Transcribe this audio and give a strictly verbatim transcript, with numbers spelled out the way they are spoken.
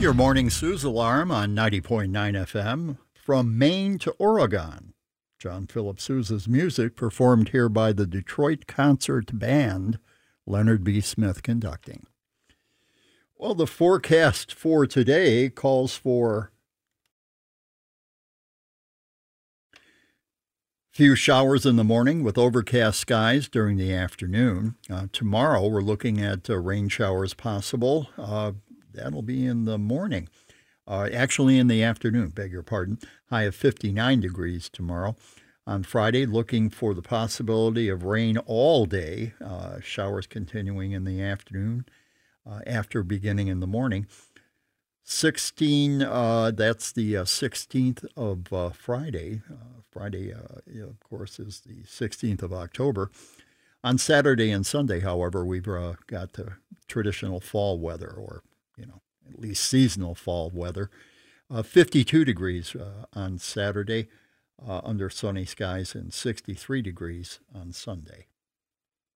your morning Sue's Alarm on ninety point nine F M. From Maine to Oregon. John Philip Sousa's music performed here by the Detroit Concert Band, Leonard B. Smith conducting. Well, the forecast for today calls for few showers in the morning with overcast skies during the afternoon. Uh, tomorrow, we're looking at uh, rain showers possible. Uh, that'll be in the morning. Uh, actually, in the afternoon, beg your pardon. High of fifty-nine degrees tomorrow. On Friday, looking for the possibility of rain all day. Uh, showers continuing in the afternoon uh, after beginning in the morning. sixteen, uh, that's the uh, sixteenth of uh, Friday. Uh, Friday, uh, of course, is the sixteenth of October. On Saturday and Sunday, however, we've uh, got the traditional fall weather, or, you know, at least seasonal fall weather. Uh, fifty-two degrees uh, on Saturday uh, under sunny skies, and sixty-three degrees on Sunday.